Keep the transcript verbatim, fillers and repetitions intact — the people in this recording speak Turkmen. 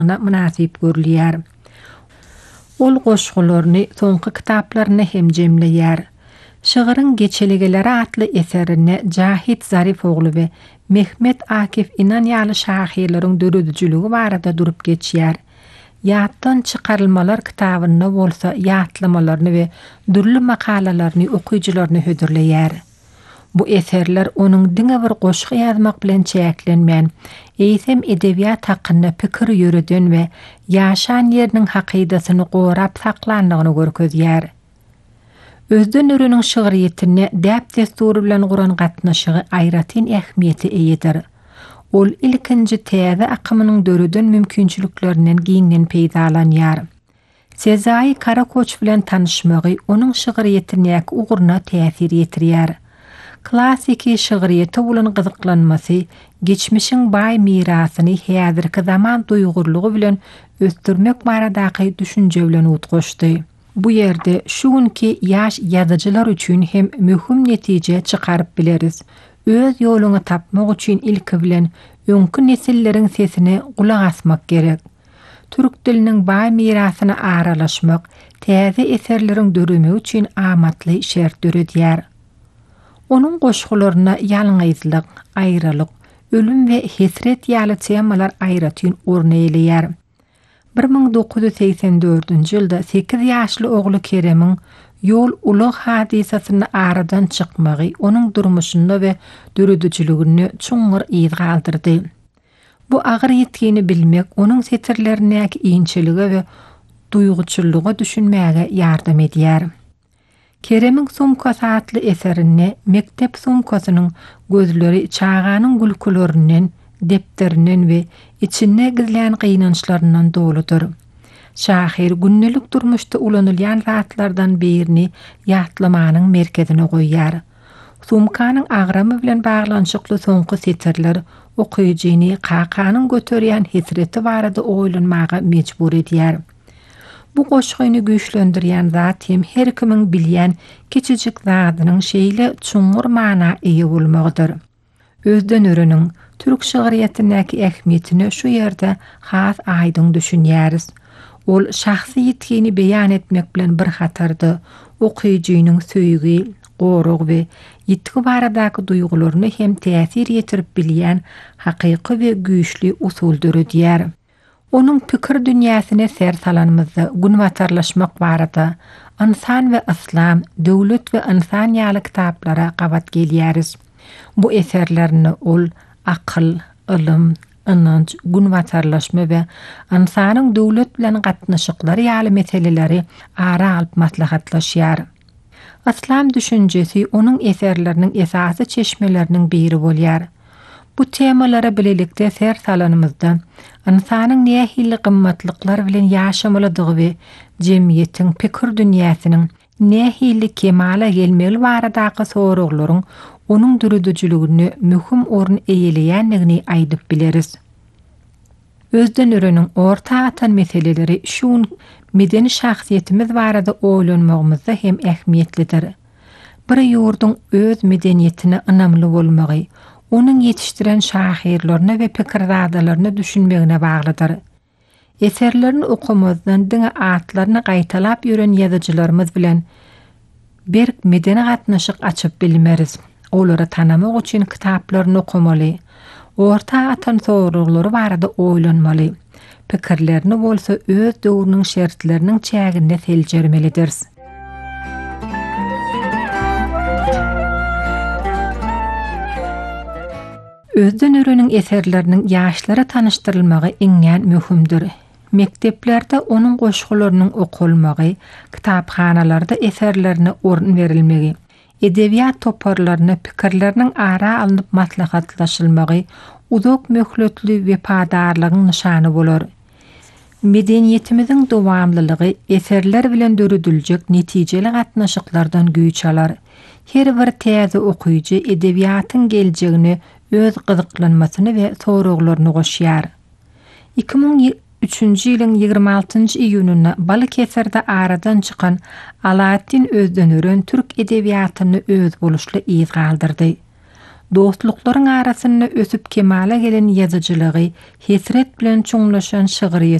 münasip görülýär. Ol goşgularny soňky kitaplaryna hem jemleýär. Şygyryň Geçeligeleri atly eserini Cahit Zarif ogly we Mehmet Akif İnan ýaly şahirleriň dörüdüjüligi barada durup geçýär. Ýatdan çykarylmalar kitabyna bolsa ýatlamalarny we dürli makalalaryny okuyjylaryna hödürleýär. Bu eserler onuň diňe bir goşgy ýazmak bilen çäklenmän, eýsem edebiýat hakkynda pikir ýöreden we ýaşan ýeriniň hakydatyny gorap saklandygyny görkezýär. Özden örüniň şygyryýetine däp destury bilen guran gatnaşygy aýratyn ähmiýeti eýedir. Ol ilkinji täze akymynyň dörüden mümkinçiliklerinden giňden peýdalanýar. Sezai Karakoç bilen tanışmagy onuň şygyryýetine ugurna täsir ýetirýär. Klasiki şygyryýeti bilen gyzyklanmasy, geçmişiň baý mirasyny häzirki zaman duýgurlugy bilen östürmek baradaky düşünje bilen utgoşdy. Bu yerde şu günki yaş ýazyjylar üçin hem mühim netije çykaryp bileriz. Öz ýoluny tapmak üçin ilki bilen öňkü nesilleriň sesine gulak asmak gerek. Türk diliniň baý mirasyna aralaşmak, täze eserleriň dörümi üçin amatly şert döredýär. Onuň goşgularyna ýalňyzlyk, aýralyk, ölüm we hesret ýaly temalar aýratyn orna elýär. bir ming dokuz yüz seksen dördünji ýylda sekiz ýaşly ogly Keremiň ýol ulug hadisasyny aradan çykmagy onuň durmuşyny we dörüdüjüligini çuňur ýyz galdyrdy. Bu agyr ýetgini bilmek onuň setirlerindäki iňçiligi we duýguçylygy düşünmäge ýardam edýär. Keremiň Sumkasy atly eserini mektep sumkasynyň gözleri çağanyň gülkülerinden, depterinden we içinde gizlän gynançlaryndan doludur. Şahir günnelik durmuşda ulanylýan zatlardan birini ýatlamanyň merkezine goýýar. Sumkanyň agramy bilen baglanşykly soňky setirler okuyjyny kakanyň göterýän hesreti barada oýlanmaga mejbur edýär. Bu goşgyny güýçlendirýän zat hem her kimiň bilýän kiçijik zadynyň şeýle çuňur mana eýe bolmagydyr. Özden örüniň türk şygyryýetindäki ähmiýetini şu ýerde has aýdyň düşünýäris. Ol şahsy ýetgini beýan etmek bilen bir hatardy. Okuyjynyň söýgi, gorug we ýetgi baradaky duýgularyny hem täsir ýetirip bilýän hakyky we güýçli usul döredýär. Onuň pikir dünýäsine ser salanmyzda günwatarlaşmak barada insan we islam, döwlet we insan ýaly kitaplara gabat gelýäris. Bu eserlerini ol akyl, ilm, inanç, günwatarlaşma we insanyň döwlet bilen gatnaşyklary ýaly meseleleri ara alyp maslahatlaşýar. İslam düşünjesi onuň eserleriniň esasy çeşmeleriniň biri bolýar. Bu temalara bilelikde ser salanymyzda insanyň nähili gymmatlyklar bilen ýaşamalydygy we jemgyýetiň pikir dünýäsiniň nähili kemala gelmeli baradaky soraklaryň onuň dürüdüjüligini mühim orun eýeleýändigini aýdyp bileriz. Özden örüniň orta atan meseleleri şuň medeni şahsiýetimiz barada oýlanmagymyzda hem ähmiýetlidir. Bir ýurduň öz medeniýetine ynamly bolmagy, onuň ýetişdiren şahirlerini we pikirzadalaryny düşünmegine baglydyr. Eserlerini okumazdan diňe atlaryny gaýtalap ýören ýazyjylarymyz bilen bir medeni gatnaşyk açyp bilmeriz. Olary tanamak üçin kitaplaryny okumaly, orta atan soraglary barada oýlanmaly. Pikirlerini bolsa öz döwrüniň şertleriniň çäginde seljermelidir. Özden örüniň eserleriniň ýaşlara tanışdyrylmagy iňňän mühimdir. Mekteplerde onuň goşgularynyň okulmagy, kitapxanalarda eserlerine orun verilmegi, edebiýat toparlaryny pikirleriniň ara alınıp maslahatlaşylmagy uzak möhletli we padarlygyň nyşany bolar. Medeniýetimiziň dowamlylygy eserler bilen dörüdiljek netijeli gatnaşyklardan güýç alar. Her bir täze okuyjy edebiýatyň geljegini öz gyzyklanmasyny we soraklaryny goşýar. iki ming üçünji ýylyň ýygrima altynjy iýunynda Balıkesirde aradan çykan Alaattin Özden Ören türk edebiýatyny öz boluşly ýyz galdyrdy. dostluklaryň arasynda ösüp kemale gelen ýazyjylygy, hesret bilen çuňlaşan şygyry